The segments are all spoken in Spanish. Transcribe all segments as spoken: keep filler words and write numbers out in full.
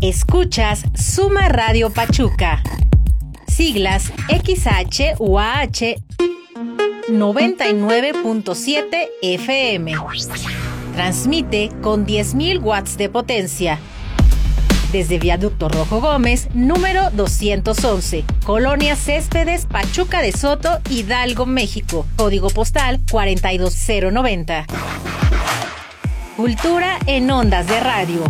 Escuchas Suma Radio Pachuca. Siglas X H U A H noventa y nueve punto siete F M. Transmite con diez mil watts de potencia. Desde Viaducto Rojo Gómez, número doscientos once, Colonia Céspedes, Pachuca de Soto, Hidalgo, México. Código postal cuarenta y dos cero noventa. Cultura en ondas de radio.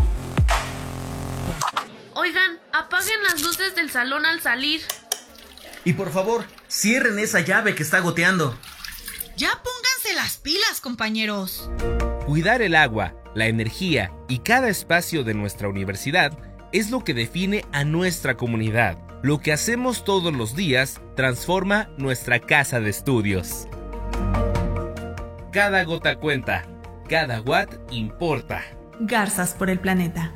Oigan, apaguen las luces del salón al salir. Y por favor, cierren esa llave que está goteando. Ya pónganse las pilas, compañeros. Cuidar el agua, la energía y cada espacio de nuestra universidad es lo que define a nuestra comunidad. Lo que hacemos todos los días transforma nuestra casa de estudios. Cada gota cuenta, cada watt importa. Garzas por el planeta.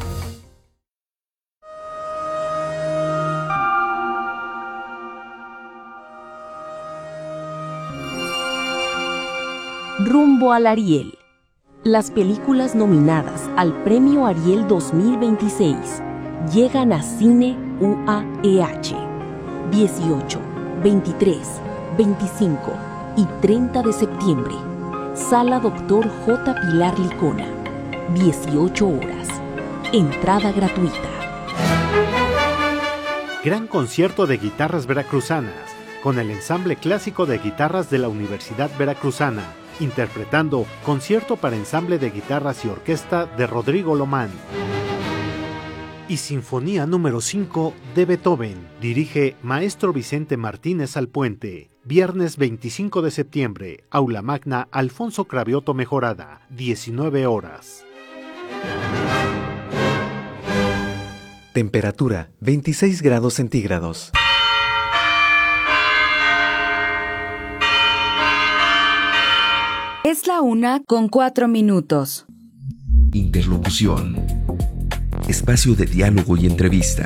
Rumbo al Ariel. Las películas nominadas al Premio Ariel dos mil veintiséis llegan a Cine U A E H dieciocho, veintitrés, veinticinco y treinta de septiembre. Sala Doctor J. Pilar Licona. dieciocho horas. Entrada gratuita. Gran concierto de guitarras veracruzanas con el ensamble clásico de guitarras de la Universidad Veracruzana, interpretando Concierto para ensamble de guitarras y orquesta de Rodrigo Lomán. Y Sinfonía número cinco de Beethoven, dirige Maestro Vicente Martínez Alpuente. Viernes veinticinco de septiembre, Aula Magna Alfonso Cravioto Mejorada, diecinueve horas. Temperatura veintiséis grados centígrados. Es la una con cuatro minutos. Interlocución. Espacio de diálogo y entrevista.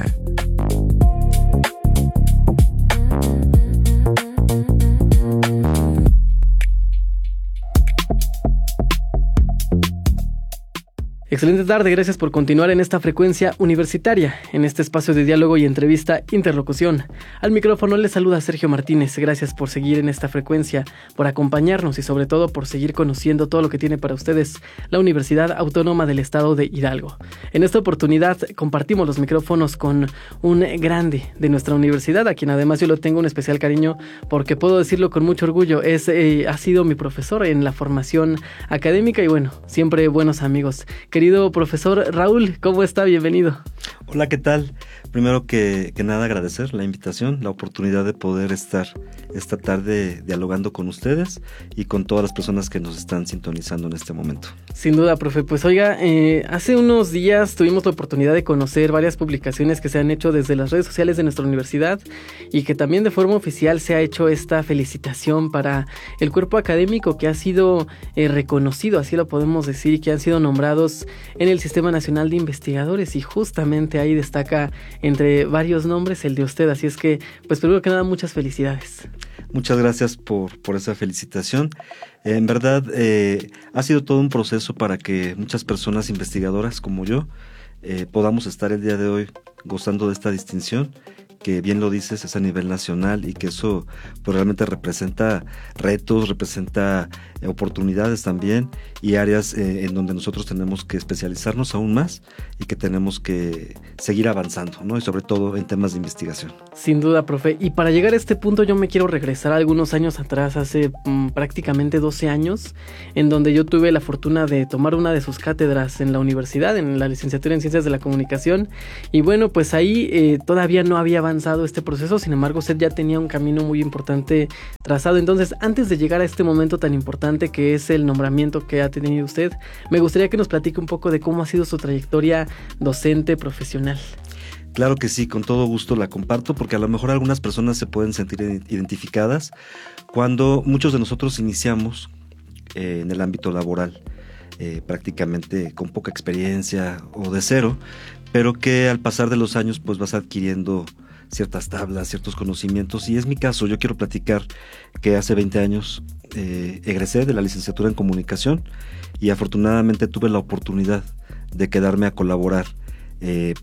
Excelente tarde, gracias por continuar en esta frecuencia universitaria, en este espacio de diálogo y entrevista Interlocución. Al micrófono les saluda Sergio Martínez, gracias por seguir en esta frecuencia, por acompañarnos y sobre todo por seguir conociendo todo lo que tiene para ustedes la Universidad Autónoma del Estado de Hidalgo. En esta oportunidad compartimos los micrófonos con un grande de nuestra universidad, a quien además yo le tengo un especial cariño porque puedo decirlo con mucho orgullo, es, eh, ha sido mi profesor en la formación académica y bueno, siempre buenos amigos. Querido profesor Raúl, ¿cómo está? Bienvenido. Hola, ¿qué tal? Primero que, que nada agradecer la invitación, la oportunidad de poder estar esta tarde dialogando con ustedes y con todas las personas que nos están sintonizando en este momento. Sin duda, profe. Pues oiga, eh, hace unos días tuvimos la oportunidad de conocer varias publicaciones que se han hecho desde las redes sociales de nuestra universidad y que también de forma oficial se ha hecho esta felicitación para el cuerpo académico que ha sido eh, reconocido, así lo podemos decir, que han sido nombrados en el Sistema Nacional de Investigadores y justamente ahí destaca entre varios nombres el de usted, así es que pues primero que nada muchas felicidades. Muchas gracias por, por esa felicitación. Eh, en verdad eh, ha sido todo un proceso para que muchas personas investigadoras como yo eh, podamos estar el día de hoy gozando de esta distinción, que bien lo dices, es a nivel nacional y que eso pues realmente representa retos, representa eh, oportunidades también y áreas eh, en donde nosotros tenemos que especializarnos aún más y que tenemos que seguir avanzando, ¿no? Y sobre todo en temas de investigación. Sin duda, profe. Y para llegar a este punto yo me quiero regresar algunos años atrás, hace mmm, prácticamente doce años, en donde yo tuve la fortuna de tomar una de sus cátedras en la universidad, en la licenciatura en Ciencias de la Comunicación. Y bueno, pues ahí eh, todavía no había avanzado este proceso, sin embargo usted ya tenía un camino muy importante trazado. Entonces, antes de llegar a este momento tan importante que es el nombramiento que ha tenido usted, me gustaría que nos platique un poco de cómo ha sido su trayectoria docente profesional. Claro que sí, con todo gusto la comparto porque a lo mejor algunas personas se pueden sentir identificadas cuando muchos de nosotros iniciamos eh, en el ámbito laboral, eh, prácticamente con poca experiencia o de cero, pero que al pasar de los años pues vas adquiriendo ciertas tablas, ciertos conocimientos, y es mi caso. Yo quiero platicar que hace veinte años eh, egresé de la licenciatura en comunicación y afortunadamente tuve la oportunidad de quedarme a colaborar eh,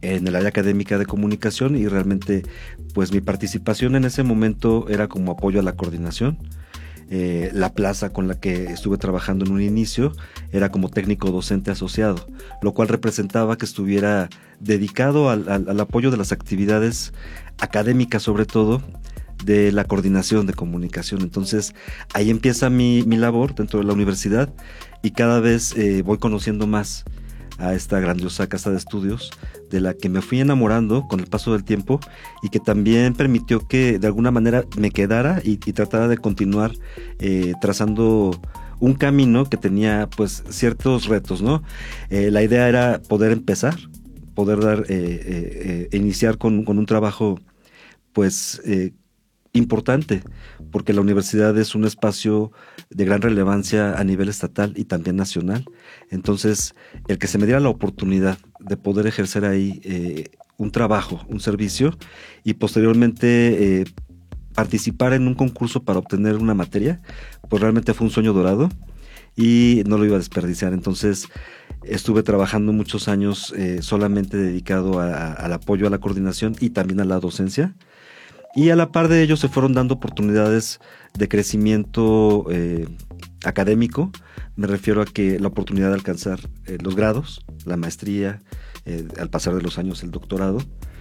en el área académica de comunicación y realmente pues mi participación en ese momento era como apoyo a la coordinación. Eh, la plaza con la que estuve trabajando en un inicio era como técnico docente asociado, lo cual representaba que estuviera dedicado al, al, al apoyo de las actividades académicas, sobre todo de la coordinación de comunicación. Entonces ahí empieza mi, mi labor dentro de la universidad y cada vez eh, voy conociendo más a esta grandiosa casa de estudios de la que me fui enamorando con el paso del tiempo y que también permitió que de alguna manera me quedara y, y tratara de continuar eh, trazando un camino que tenía pues ciertos retos, ¿no? Eh, la idea era poder empezar, poder dar, eh, eh, eh, iniciar con, con un trabajo pues eh, importante, porque la universidad es un espacio de gran relevancia a nivel estatal y también nacional. Entonces, el que se me diera la oportunidad de poder ejercer ahí eh, un trabajo, un servicio, y posteriormente eh, participar en un concurso para obtener una materia, pues realmente fue un sueño dorado y no lo iba a desperdiciar. Entonces, estuve trabajando muchos años eh, solamente dedicado a, a, al apoyo a la coordinación y también a la docencia. Y a la par de ello se fueron dando oportunidades de crecimiento eh, académico. Me refiero a que la oportunidad de alcanzar eh, los grados, la maestría, eh, al pasar de los años el doctorado.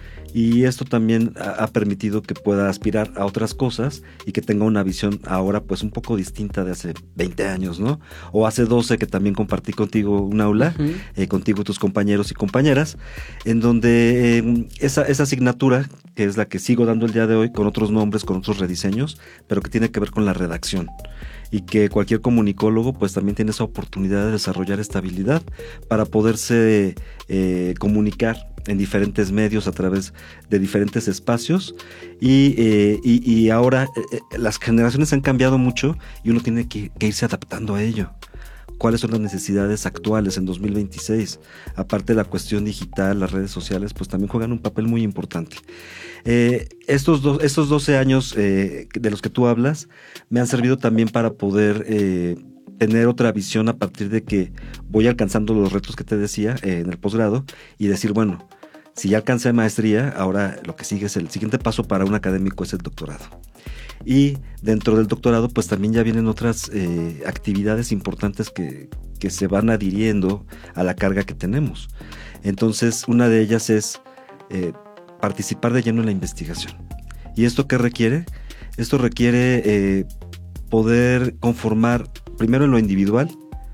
Y esto también ha, ha permitido que pueda aspirar a otras cosas y que tenga una visión ahora pues un poco distinta de hace veinte años, ¿no? O hace doce, que también compartí contigo un aula, uh-huh. eh, contigo y tus compañeros y compañeras, en donde eh, esa, esa asignatura, que es la que sigo dando el día de hoy, con otros nombres, con otros rediseños, pero que tiene que ver con la redacción. Y que cualquier comunicólogo pues también tiene esa oportunidad de desarrollar esta habilidad para poderse eh, comunicar en diferentes medios a través de diferentes espacios y, eh, y, y ahora eh, las generaciones han cambiado mucho y uno tiene que, que irse adaptando a ello. ¿Cuáles son las necesidades actuales en dos mil veintiséis? Aparte de la cuestión digital, las redes sociales pues también juegan un papel muy importante. Eh, estos, do, estos doce años eh, de los que tú hablas me han servido también para poder eh, tener otra visión a partir de que voy alcanzando los retos que te decía eh, en el posgrado y decir, bueno, si ya alcancé maestría, ahora lo que sigue es el siguiente paso para un académico es el doctorado. Y dentro del doctorado pues también ya vienen otras eh, actividades importantes que, que se van adhiriendo a la carga que tenemos. Entonces una de ellas es eh, participar de lleno en la investigación. ¿Y esto qué requiere? Esto requiere eh, poder conformar primero en lo individual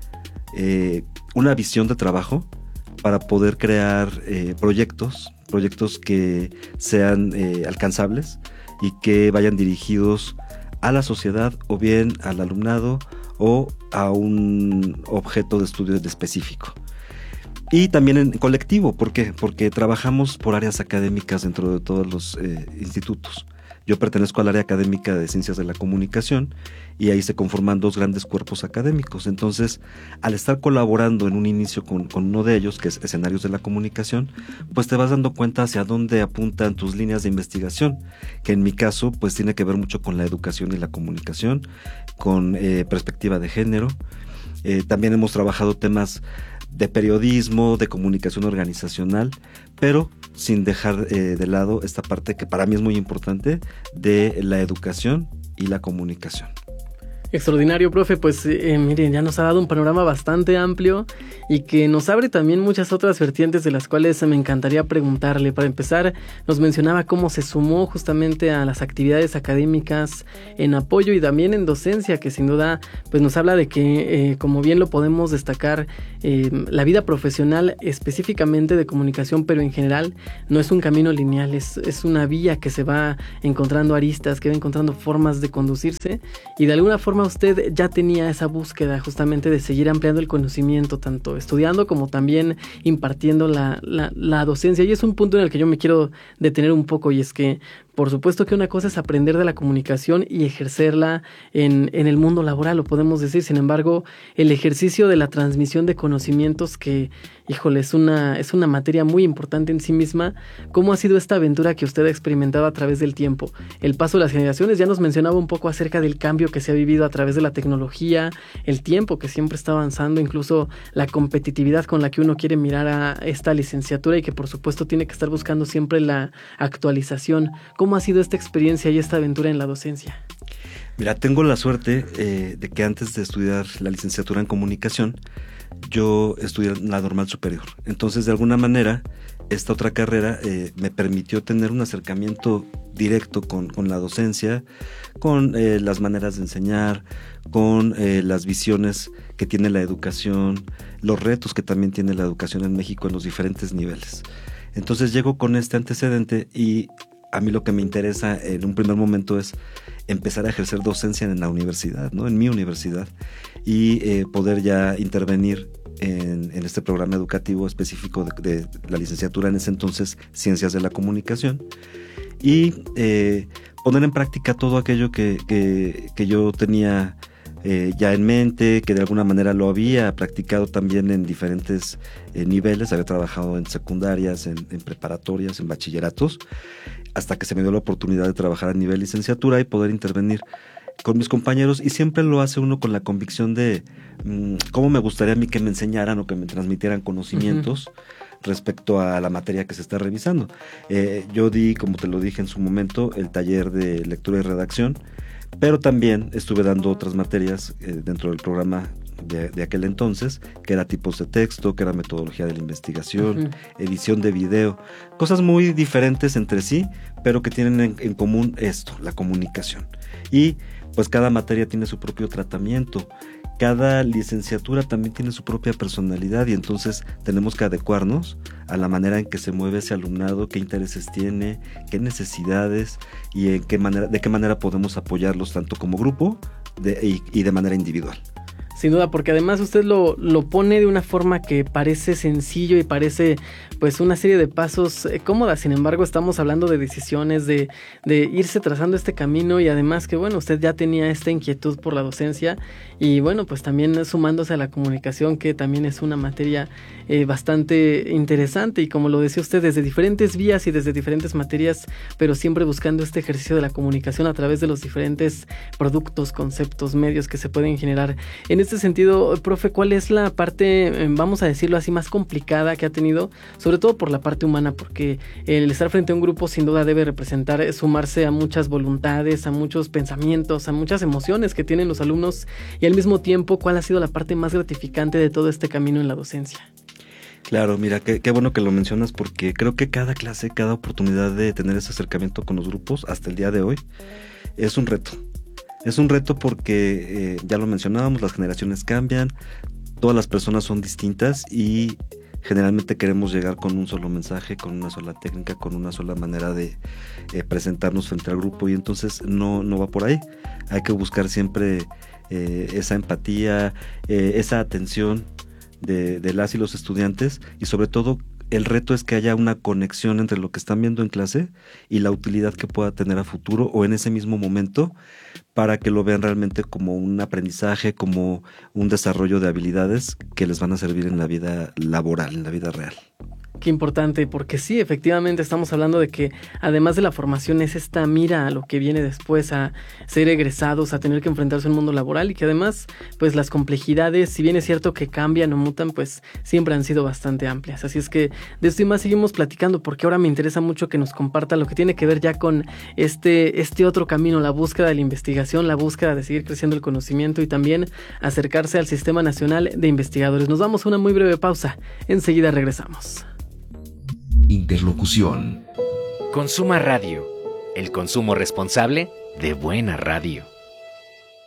eh, una visión de trabajo para poder crear eh, proyectos, proyectos que sean eh, alcanzables y que vayan dirigidos a la sociedad o bien al alumnado o a un objeto de estudio específico. Y también en colectivo, ¿por qué? Porque trabajamos por áreas académicas dentro de todos los eh, institutos. Yo pertenezco al área académica de Ciencias de la Comunicación y ahí se conforman dos grandes cuerpos académicos. Entonces, al estar colaborando en un inicio con, con uno de ellos, que es Escenarios de la Comunicación, pues te vas dando cuenta hacia dónde apuntan tus líneas de investigación, que en mi caso, pues tiene que ver mucho con la educación y la comunicación, con eh, perspectiva de género. Eh, también hemos trabajado temas de periodismo, de comunicación organizacional, pero sin dejar eh, de lado esta parte que para mí es muy importante de la educación y la comunicación. Extraordinario, profe, pues eh, miren, ya nos ha dado un panorama bastante amplio y que nos abre también muchas otras vertientes de las cuales me encantaría preguntarle. Para empezar, nos mencionaba cómo se sumó justamente a las actividades académicas en apoyo y también en docencia, que sin duda pues nos habla de que, eh, como bien lo podemos destacar, eh, la vida profesional específicamente de comunicación, pero en general no es un camino lineal, es, es una vía que se va encontrando aristas, que va encontrando formas de conducirse y de alguna forma usted ya tenía esa búsqueda justamente de seguir ampliando el conocimiento, tanto estudiando como también impartiendo la, la, la docencia. Y es un punto en el que yo me quiero detener un poco, y es que por supuesto que una cosa es aprender de la comunicación y ejercerla en, en el mundo laboral, lo podemos decir. Sin embargo, el ejercicio de la transmisión de conocimientos que, híjole, es una, es una materia muy importante en sí misma. ¿Cómo ha sido esta aventura que usted ha experimentado a través del tiempo? El paso de las generaciones, ya nos mencionaba un poco acerca del cambio que se ha vivido a través de la tecnología, el tiempo que siempre está avanzando, incluso la competitividad con la que uno quiere mirar a esta licenciatura y que por supuesto tiene que estar buscando siempre la actualización. ¿Cómo ha sido esta experiencia y esta aventura en la docencia? Mira, tengo la suerte eh, de que antes de estudiar la licenciatura en comunicación, yo estudié la normal superior. Entonces, de alguna manera, esta otra carrera eh, me permitió tener un acercamiento directo con, con la docencia, con eh, las maneras de enseñar, con eh, las visiones que tiene la educación, los retos que también tiene la educación en México en los diferentes niveles. Entonces llego con este antecedente y a mí lo que me interesa en un primer momento es empezar a ejercer docencia en la universidad, ¿no? En mi universidad, y eh, poder ya intervenir en, en este programa educativo específico de, de la licenciatura en ese entonces, Ciencias de la Comunicación, y eh, poner en práctica todo aquello que, que, que yo tenía Eh, ya en mente, que de alguna manera lo había practicado también en diferentes eh, niveles. Había trabajado en secundarias, en, en preparatorias, en bachilleratos, hasta que se me dio la oportunidad de trabajar a nivel licenciatura y poder intervenir con mis compañeros, y siempre lo hace uno con la convicción de mmm, cómo me gustaría a mí que me enseñaran o que me transmitieran conocimientos uh-huh. respecto a la materia que se está revisando. Eh, yo di, como te lo dije en su momento, el taller de lectura y redacción, pero también estuve dando otras materias eh, dentro del programa de, de aquel entonces, que era tipos de texto, que era metodología de la investigación, uh-huh. edición de video, cosas muy diferentes entre sí, pero que tienen en, en común esto, la comunicación. Y pues cada materia tiene su propio tratamiento, cada licenciatura también tiene su propia personalidad, y entonces tenemos que adecuarnos a la manera en que se mueve ese alumnado, qué intereses tiene, qué necesidades y en qué manera, de qué manera podemos apoyarlos tanto como grupo de, y, y de manera individual. Sin duda, porque además usted lo, lo pone de una forma que parece sencillo y parece pues una serie de pasos eh, cómodas. Sin embargo, estamos hablando de decisiones, de, de irse trazando este camino, y además que bueno, usted ya tenía esta inquietud por la docencia y bueno, pues también sumándose a la comunicación, que también es una materia eh, bastante interesante, y como lo decía usted, desde diferentes vías y desde diferentes materias, pero siempre buscando este ejercicio de la comunicación a través de los diferentes productos, conceptos, medios que se pueden generar. En este sentido, profe, ¿cuál es la parte, vamos a decirlo así, más complicada que ha tenido, sobre todo por la parte humana? Porque el estar frente a un grupo sin duda debe representar sumarse a muchas voluntades, a muchos pensamientos, a muchas emociones que tienen los alumnos, y al mismo tiempo, ¿cuál ha sido la parte más gratificante de todo este camino en la docencia? Claro, mira, qué, qué bueno que lo mencionas, porque creo que cada clase, cada oportunidad de tener ese acercamiento con los grupos hasta el día de hoy es un reto. Es un reto porque, eh, ya lo mencionábamos, las generaciones cambian, todas las personas son distintas y generalmente queremos llegar con un solo mensaje, con una sola técnica, con una sola manera de eh, presentarnos frente al grupo, y entonces no, no va por ahí. Hay que buscar siempre eh, esa empatía, eh, esa atención de, de las y los estudiantes, y sobre todo el reto es que haya una conexión entre lo que están viendo en clase y la utilidad que pueda tener a futuro o en ese mismo momento, para que lo vean realmente como un aprendizaje, como un desarrollo de habilidades que les van a servir en la vida laboral, en la vida real. Qué importante, porque sí, efectivamente estamos hablando de que además de la formación es esta mira a lo que viene después, a ser egresados, a tener que enfrentarse a un mundo laboral, y que además pues las complejidades, si bien es cierto que cambian o mutan, pues siempre han sido bastante amplias. Así es que de esto y más seguimos platicando, porque ahora me interesa mucho que nos comparta lo que tiene que ver ya con este, este otro camino, la búsqueda de la investigación, la búsqueda de seguir creciendo el conocimiento y también acercarse al Sistema Nacional de Investigadores. Nos damos una muy breve pausa, enseguida regresamos. Interlocución. Consuma Radio, el consumo responsable de buena radio.